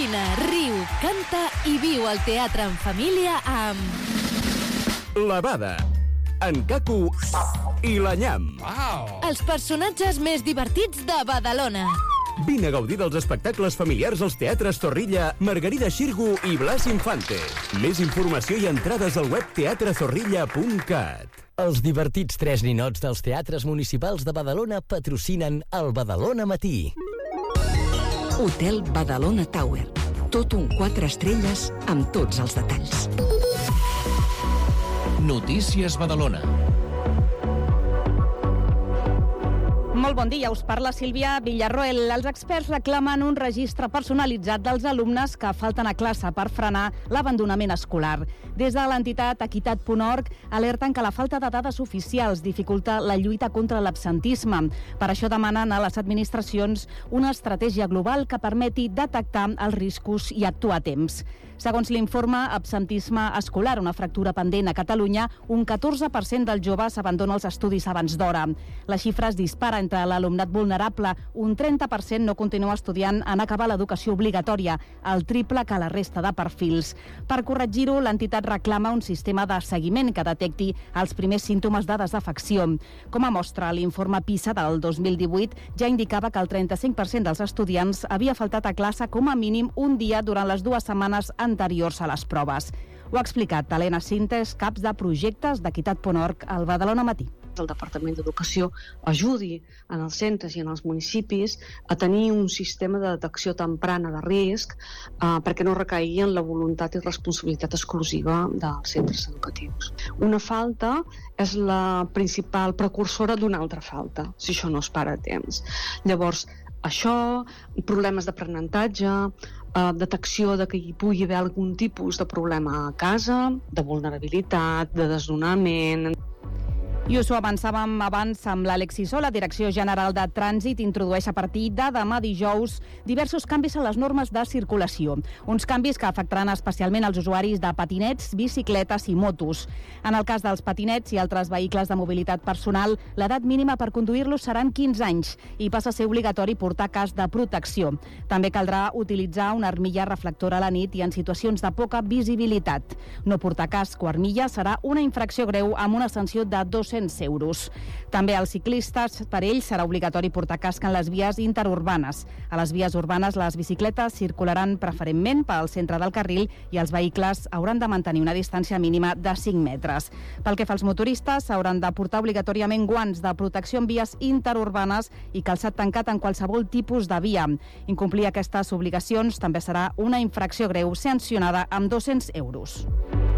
Vine, riu, canta i viu el teatre en família amb... La Bada, en Caco i la Nyam. Wow. Els personatges més divertits de Badalona. Vine a gaudir dels espectacles familiars als teatres Zorrilla, Margarida Xirgu i Blas Infante. Més informació i entrades al web teatrezorrilla.cat. Els divertits 3 ninots dels teatres municipals de Badalona patrocinen el Badalona Matí. Hotel Badalona Tower. Tot un 4 estrelles amb tots els detalls. Notícies Badalona. Molt bon dia, us parla Sílvia Villarroel. Els experts reclamen un registre personalitzat dels alumnes que falten a classe per frenar l'abandonament escolar. Des de l'entitat Equitat.org alerten que la falta de dades oficials dificulta la lluita contra l'absentisme. Per això demanen a les administracions una estratègia global que permeti detectar els riscos i actuar a temps. Segons l'informe Absentisme escolar, una fractura pendent a Catalunya, un 14% dels joves abandona els estudis abans d'hora. La xifra es dispara entre l'alumnat vulnerable. Un 30% no continua estudiant en acabar l'educació obligatòria, el triple que la resta de perfils. Per corregir-ho, l'entitat reclama un sistema de seguiment que detecti els primers símptomes de desafecció. Com a mostra, l'informe PISA del 2018 ja indicava que el 35% dels estudiants havia faltat a classe com a mínim un dia durant les 2 setmanes anteriors a les proves. Ho ha explicat Helena Sintes, caps de projectes d'Equitat.org al Badalona Matí. El Departament d'Educació ajudi en els centres i en els municipis a tenir un sistema de detecció temprana de risc perquè no recaigui en la voluntat i responsabilitat exclusiva dels centres educatius. Una falta és la principal precursora d'una altra falta, si això no es para a temps. Llavors, això, problemes d'aprenentatge, detecció de que hi pugui haver algun tipus de problema a casa, de vulnerabilitat, de desnonament. I us ho avançàvem abans amb l'Àlex Sisó. La Direcció General de Trànsit introdueix a partir de demà dijous diversos canvis a les normes de circulació. Uns canvis que afectaran especialment els usuaris de patinets, bicicletes i motos. En el cas dels patinets i altres vehicles de mobilitat personal, l'edat mínima per conduir-los seran 15 anys i passa a ser obligatori portar casc de protecció. També caldrà utilitzar una armilla reflectora a la nit i en situacions de poca visibilitat. No portar casc o armilla serà una infracció greu amb una sanció de 200 euros. També als ciclistes, per ells serà obligatori portar casc en les vies interurbanes. A les vies urbanes les bicicletes circularan preferentment pel centre del carril i els vehicles hauran de mantenir una distància mínima de 5 metres. Pel que fa als motoristes, hauran de portar obligatòriament guants de protecció en vies interurbanes i calçat tancat en qualsevol tipus de via. Incomplir aquestes obligacions també serà una infracció greu sancionada amb 200 euros.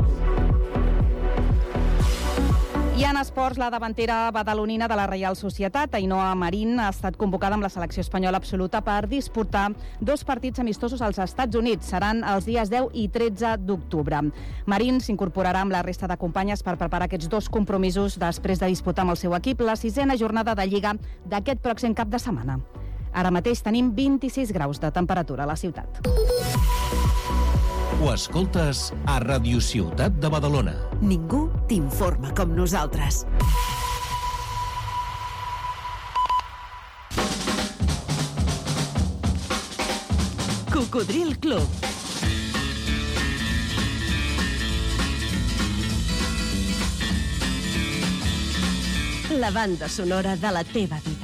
I en esports, la davantera badalonina de la Reial Societat, Ainhoa Marín, ha estat convocada amb la selecció espanyola absoluta per disputar 2 partits amistosos als Estats Units. Seran els dies 10 i 13 d'octubre. Marín s'incorporarà amb la resta de companyes per preparar aquests 2 compromisos després de disputar amb el seu equip la 6a jornada de Lliga d'aquest pròxim cap de setmana. Ara mateix tenim 26 graus de temperatura a la ciutat. Ho escoltes a Radio Ciutat de Badalona. Ningú t'informa com nosaltres. Cocodril Club. La banda sonora de la teva vida.